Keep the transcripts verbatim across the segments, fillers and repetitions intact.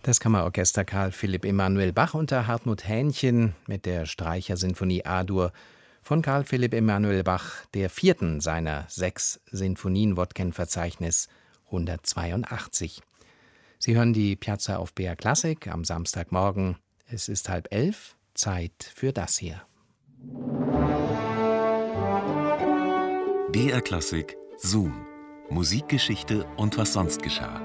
Das Kammerorchester Karl Philipp Emanuel Bach unter Hartmut Hähnchen mit der Streichersinfonie A-Dur von Karl Philipp Emanuel Bach, der vierten seiner sechs Sinfonien-Wodken-Verzeichnis hundertzweiundachtzig. Sie hören die Piazza auf B R Klassik am Samstagmorgen. Es ist halb elf, Zeit für das hier. B R Klassik Zoom. Musikgeschichte und was sonst geschah.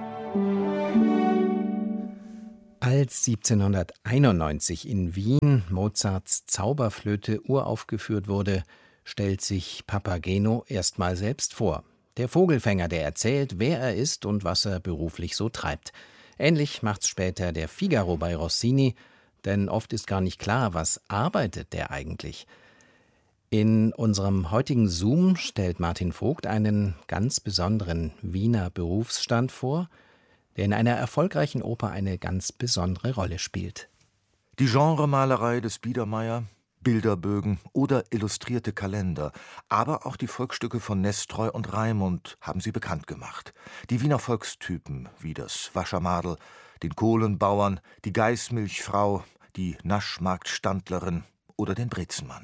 Als siebzehnhunderteinundneunzig in Wien Mozarts Zauberflöte uraufgeführt wurde, stellt sich Papageno erstmal selbst vor. Der Vogelfänger, der erzählt, wer er ist und was er beruflich so treibt. Ähnlich macht's später der Figaro bei Rossini, denn oft ist gar nicht klar, was arbeitet der eigentlich. In unserem heutigen Zoom stellt Martin Vogt einen ganz besonderen Wiener Berufsstand vor, der in einer erfolgreichen Oper eine ganz besondere Rolle spielt. Die Genremalerei des Biedermeier, Bilderbögen oder illustrierte Kalender, aber auch die Volksstücke von Nestroy und Raimund haben sie bekannt gemacht. Die Wiener Volkstypen wie das Waschermadel, den Kohlenbauern, die Geißmilchfrau, die Naschmarktstandlerin oder den Brezenmann.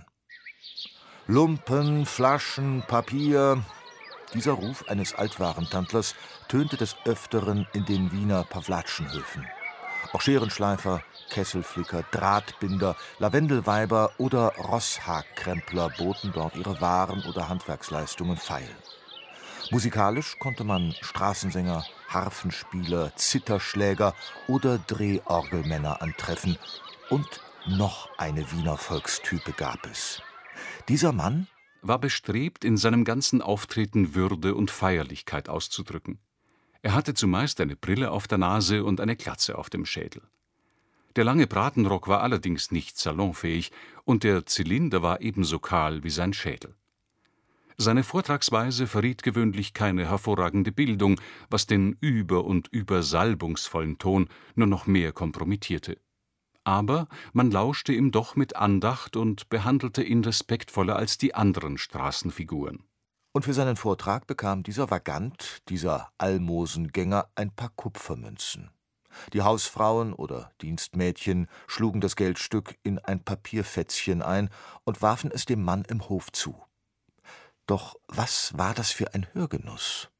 Lumpen, Flaschen, Papier. Dieser Ruf eines Altwarentandlers tönte des Öfteren in den Wiener Pawlatschenhöfen. Auch Scherenschleifer, Kesselflicker, Drahtbinder, Lavendelweiber oder Rosshagkrempler boten dort ihre Waren oder Handwerksleistungen feil. Musikalisch konnte man Straßensänger, Harfenspieler, Zitterschläger oder Drehorgelmänner antreffen. Und noch eine Wiener Volkstype gab es. Dieser Mann war bestrebt, in seinem ganzen Auftreten Würde und Feierlichkeit auszudrücken. Er hatte zumeist eine Brille auf der Nase und eine Glatze auf dem Schädel. Der lange Bratenrock war allerdings nicht salonfähig und der Zylinder war ebenso kahl wie sein Schädel. Seine Vortragsweise verriet gewöhnlich keine hervorragende Bildung, was den über- und übersalbungsvollen Ton nur noch mehr kompromittierte. Aber man lauschte ihm doch mit Andacht und behandelte ihn respektvoller als die anderen Straßenfiguren. Und für seinen Vortrag bekam dieser Vagant, dieser Almosengänger, ein paar Kupfermünzen. Die Hausfrauen oder Dienstmädchen schlugen das Geldstück in ein Papierfätzchen ein und warfen es dem Mann im Hof zu. Doch was war das für ein Hörgenuss?